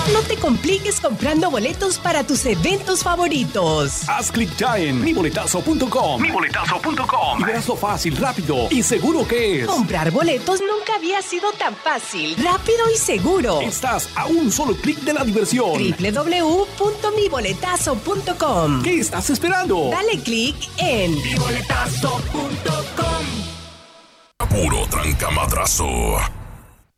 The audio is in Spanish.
No te compliques comprando boletos para tus eventos favoritos. Haz clic ya en miboletazo.com. miboletazo.com y verás lo fácil, rápido y seguro que es. Comprar boletos nunca había sido tan fácil, rápido y seguro. Estás a un solo clic de la diversión. www.miboletazo.com. ¿Qué estás esperando? Dale clic en miboletazo.com. Puro trancamadrazo.